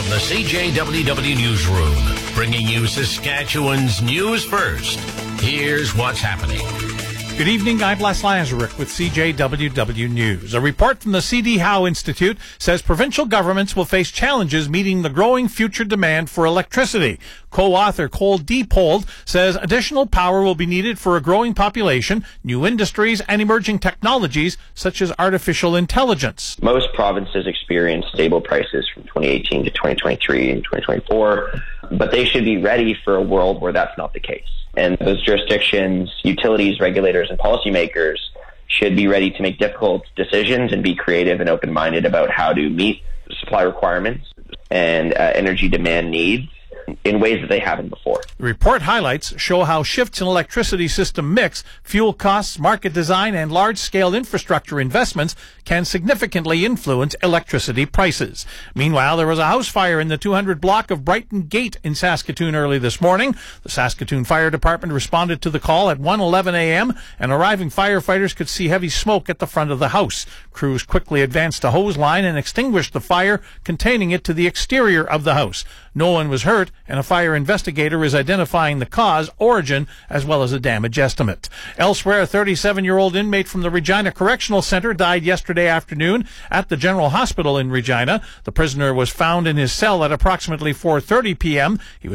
From the CJWW Newsroom, bringing you Saskatchewan's news first. Here's what's happening. Good evening, I'm Les Lazaruk with CJWW News. A report from the C.D. Howe Institute says provincial governments will face challenges meeting the growing future demand for electricity. Co-author Cole Diepold says additional power will be needed for a growing population, new industries, and emerging technologies such as artificial intelligence. Most provinces experience stable prices from 2018 to 2023 and 2024, but they should be ready for a world where that's not the case. And those jurisdictions, utilities, regulators, and policymakers should be ready to make difficult decisions and be creative and open-minded about how to meet supply requirements and energy demand needs in ways that they haven't before. The report highlights show how shifts in electricity system mix, fuel costs, market design, and large-scale infrastructure investments can significantly influence electricity prices. Meanwhile, there was a house fire in the 200 block of Brighton Gate in Saskatoon early this morning. The Saskatoon Fire Department responded to the call at 1:11 a.m., and arriving firefighters could see heavy smoke at the front of the house. Crews quickly advanced a hose line and extinguished the fire, containing it to the exterior of the house. No one was hurt, and a fire investigator is identifying the cause, origin, as well as a damage estimate. Elsewhere, a 37-year-old inmate from the Regina Correctional Center died yesterday afternoon at the General Hospital in Regina. The prisoner was found in his cell at approximately 4:30 p.m. He was